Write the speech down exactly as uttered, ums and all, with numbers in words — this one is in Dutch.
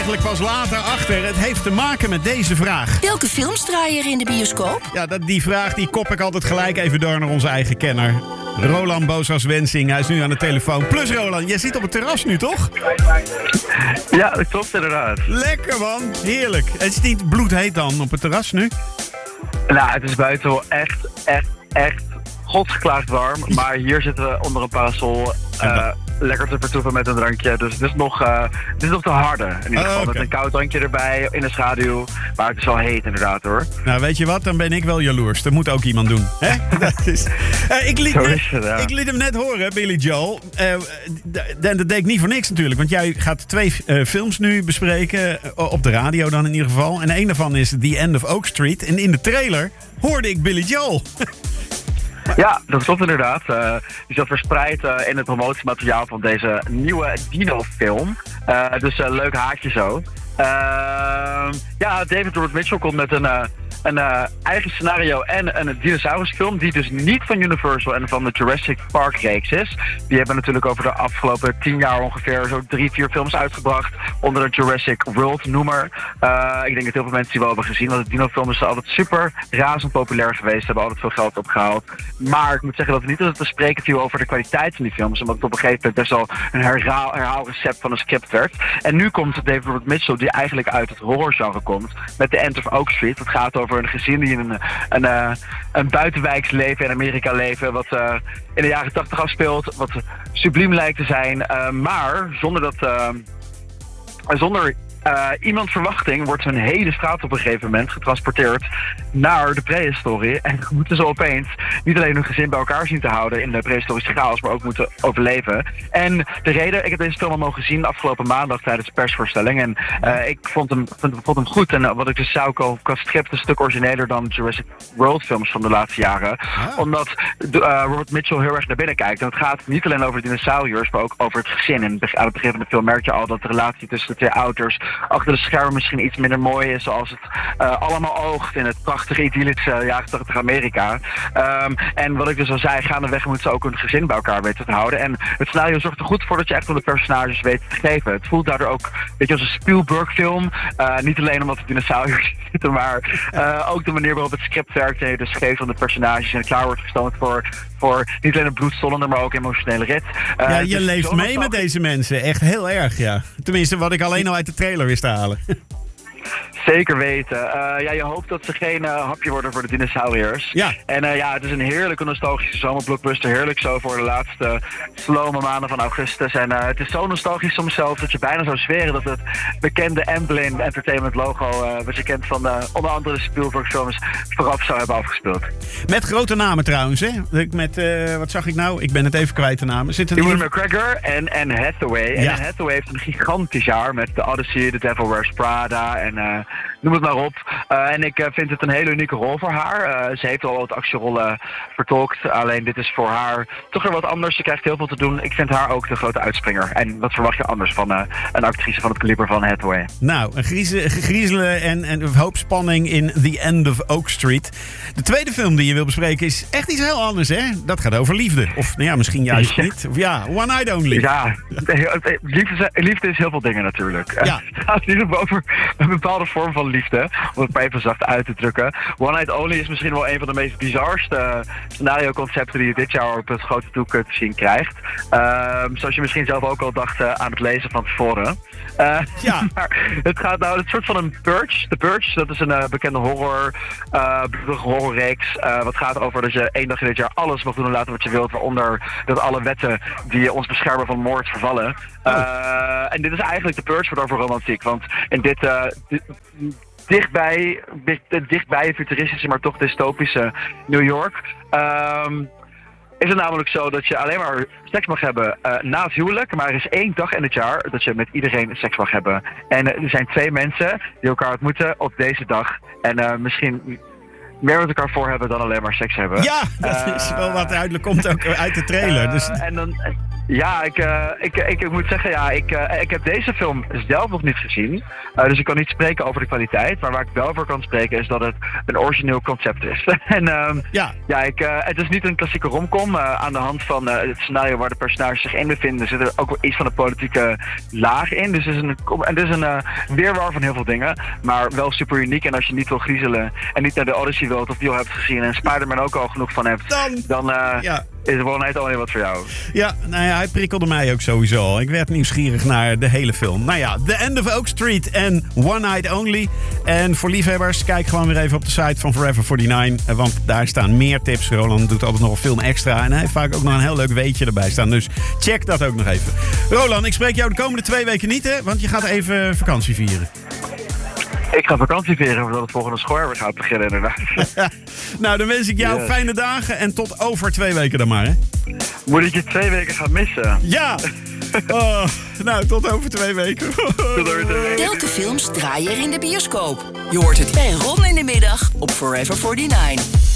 Eigenlijk pas later achter. Het heeft te maken met deze vraag. Welke films draaien er in de bioscoop? Ja, dat, die vraag die kop ik altijd gelijk even door naar onze eigen kenner. Roland Boosas-Wensing, hij is nu aan de telefoon. Plus Roland, jij zit op het terras nu, toch? Ja, dat klopt inderdaad. Lekker man, heerlijk. Het is niet bloedheet dan op het terras nu? Nou, het is buiten wel echt, echt, echt godsgeklaagd warm. Maar hier zitten we onder een parasol uh, lekker te vertoeven met een drankje. Dus het is nog, uh, het is nog te harde. In ieder geval oh, okay. Met een koud drankje erbij, in de schaduw. Maar het is wel heet inderdaad hoor. Nou, weet je wat? Dan ben ik wel jaloers. Dat moet ook iemand doen. Hè? Dat is, uh, ik, liet Zo net, is het, ja. ik liet hem net horen, Billy Joel. Uh, d- dat deed ik niet voor niks natuurlijk. Want jij gaat twee uh, films nu bespreken. Uh, op de radio dan in ieder geval. En een daarvan is The End of Oak Street. En in de trailer hoorde ik Billy Joel. Ja, dat klopt inderdaad. Uh, die zat verspreid uh, in het promotiemateriaal van deze nieuwe Dino-film. Uh, dus uh, leuk haakje zo. Uh, ja, David Robert Mitchell komt met een, uh, een uh, eigen scenario en een dinosaurusfilm die dus niet van Universal en van de Jurassic Park reeks is. Die hebben natuurlijk over de afgelopen tien jaar ongeveer zo drie, vier films uitgebracht onder de Jurassic World noemer. Uh, ik denk dat heel veel mensen die wel hebben gezien, want de dino-films zijn altijd super razend populair geweest, hebben altijd veel geld opgehaald. Maar ik moet zeggen dat het niet dat het te spreken viel over de kwaliteit van die films, omdat het op een gegeven moment best wel een herhaal, herhaalrecept van een script werd. En nu komt David Robert Mitchell, die eigenlijk uit het horrorgenre komt, met The End of Oak Street. Het gaat over een gezin die in een, een, een, een buitenwijks leven in Amerika leven, wat uh, in de jaren tachtig afspeelt, wat subliem lijkt te zijn, uh, maar zonder dat, uh, zonder Uh, iemands verwachting wordt een hele straat op een gegeven moment getransporteerd naar de prehistorie. En moeten ze opeens niet alleen hun gezin bij elkaar zien te houden in de prehistorische chaos, maar ook moeten overleven. En de reden, ik heb deze film al mogen zien afgelopen maandag tijdens de persvoorstelling. En uh, ik vond hem, vond, vond hem goed. En uh, wat ik dus zou ook qua script een stuk origineler dan Jurassic World films van de laatste jaren. Ah. Omdat de, uh, Robert Mitchell heel erg naar binnen kijkt. En het gaat niet alleen over de dinosauriërs, maar ook over het gezin. En aan het begin van de film merk je al dat de relatie tussen de twee ouders achter de schermen misschien iets minder mooi is, zoals het uh, allemaal oogt in het prachtige, idyllische uh, jaren tachtig Amerika. Um, en wat ik dus al zei, gaandeweg moeten ze ook hun gezin bij elkaar weten te houden. En het scenario zorgt er goed voor dat je echt om de personages weet te geven. Het voelt daardoor ook, weet je, als een Spielberg-film. Uh, niet alleen omdat de dinosauriërs zitten, maar uh, ook de manier waarop het script werkt en je dus geeft van de personages en klaar wordt gestoomd voor, voor niet alleen een bloedstollende, maar ook emotionele rit. Uh, ja, je dus leeft mee met deze mensen. Echt heel erg, ja. Tenminste, wat ik alleen al uit de trailer wist te halen. Zeker weten. Uh, ja, je hoopt dat ze geen uh, hapje worden voor de dinosauriërs. Ja. En uh, ja, het is een heerlijke nostalgische zomerblockbuster. Heerlijk zo voor de laatste slome maanden van augustus. En uh, het is zo nostalgisch soms zelf dat je bijna zou zweren dat het bekende Amblin Entertainment logo, uh, wat je kent van uh, onder andere de Spielberg films, vooraf zou hebben afgespeeld. Met grote namen trouwens, hè? Met, uh, wat zag ik nou? Ik ben het even kwijt de namen. Zit er Ewan McGregor en Anne Hathaway. En ja. Anne Hathaway heeft een gigantisch jaar met The Odyssey, The Devil Wears Prada en uh, noem het maar op. Uh, en ik uh, vind het een hele unieke rol voor haar. Uh, ze heeft al wat actierollen vertolkt. Alleen dit is voor haar toch weer wat anders. Ze krijgt heel veel te doen. Ik vind haar ook de grote uitspringer. En wat verwacht je anders van uh, een actrice van het kaliber van Hathaway? Nou, een griezelen, griezelen en, en een hoop spanning in The End of Oak Street. De tweede film die je wil bespreken is echt iets heel anders, hè? Dat gaat over liefde. Of nou ja, misschien juist ja. niet. Of ja, One Night Only. Ja, liefde, liefde is heel veel dingen natuurlijk. Ja. Het gaat niet over een bepaalde vorm van liefde, om het maar even zacht uit te drukken. One Night Only is misschien wel een van de meest bizarste scenario-concepten die je dit jaar op het grote doek te zien krijgt. Uh, zoals je misschien zelf ook al dacht uh, aan het lezen van tevoren. Uh, ja. Maar het gaat nou een soort van een Purge. The Purge, dat is een uh, bekende horror, uh, horrorreeks. Uh, wat gaat over dat je één dag in dit jaar alles mag doen en laten wat je wilt, waaronder dat alle wetten die ons beschermen van moord vervallen. Uh, oh. En dit is eigenlijk The Purge, wordt over romantiek. Want in dit... Uh, dit dichtbij, dichtbij futuristische, maar toch dystopische New York. Um, is het namelijk zo dat je alleen maar seks mag hebben uh, na het huwelijk. Maar er is één dag in het jaar dat je met iedereen seks mag hebben. En uh, er zijn twee mensen die elkaar ontmoeten op deze dag. En uh, misschien meer met elkaar voor hebben dan alleen maar seks hebben. Ja, dat uh, is wel wat duidelijk komt ook uit de trailer. Uh, dus... En dan... Ja, ik, uh, ik, ik, ik moet zeggen, ja, ik, uh, ik heb deze film zelf nog niet gezien. Uh, dus ik kan niet spreken over de kwaliteit. Maar waar ik wel voor kan spreken is dat het een origineel concept is. en uh, ja, ja ik, uh, het is niet een klassieke romcom. Uh, aan de hand van uh, het scenario waar de personages zich in bevinden zit er ook wel iets van de politieke laag in. Dus het is een, het is een uh, weerwar van heel veel dingen. Maar wel super uniek. En als je niet wil griezelen en niet naar de Odyssey wilt of die al hebt gezien en Spider-Man ook al genoeg van hebt, dan, dan uh, ja. is het wel net alweer wat voor jou. Ja, nou ja, hij prikkelde mij ook sowieso al. Ik werd nieuwsgierig naar de hele film. Nou ja, The End of Oak Street en One Night Only. En voor liefhebbers, kijk gewoon weer even op de site van Forever eenenveertig. Want daar staan meer tips. Roland doet altijd nog een film extra. En hij heeft vaak ook nog een heel leuk weetje erbij staan. Dus check dat ook nog even. Roland, ik spreek jou de komende twee weken niet, hè? Want je gaat even vakantie vieren. Ik ga vakantie vieren voordat het volgende schooljaar gaat beginnen, inderdaad. Nou, dan wens ik jou yes. fijne dagen en tot over twee weken dan maar, hè? Moet ik je twee weken gaan missen? Ja! Oh, nou, tot over twee weken. Tot over twee weken. Welke films draai je er in de bioscoop? Je hoort het bij Ron in de middag op Forever eenenveertig.